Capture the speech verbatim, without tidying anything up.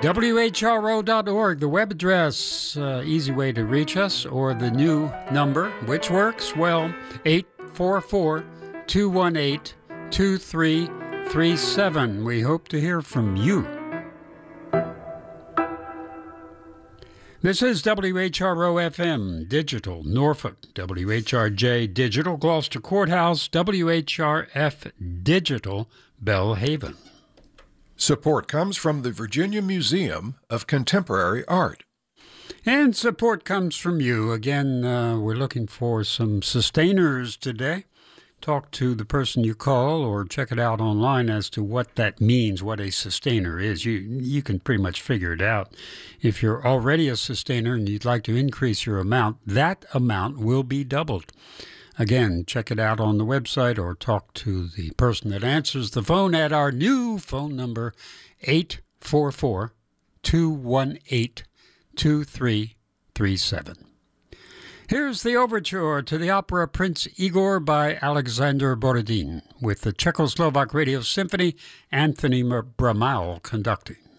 W H R O dot org, the web address, uh, easy way to reach us, or the new number, which works well, eight four four, two one eight, two three three seven. We hope to hear from you. This is W H R O F M Digital Norfolk, W H R J Digital Gloucester Courthouse, W H R F Digital Belhaven. Support comes from the Virginia Museum of Contemporary Art. And support comes from you. Again, uh, we're looking for some sustainers today. Talk to the person you call or check it out online as to what that means, what a sustainer is. You you can pretty much figure it out. If you're already a sustainer and you'd like to increase your amount, that amount will be doubled. Again, check it out on the website or talk to the person that answers the phone at our new phone number, eight four four, two one eight, two three three seven. Here's the overture to the opera Prince Igor by Alexander Borodin, with the Czechoslovak Radio Symphony, Anthony Bramau conducting.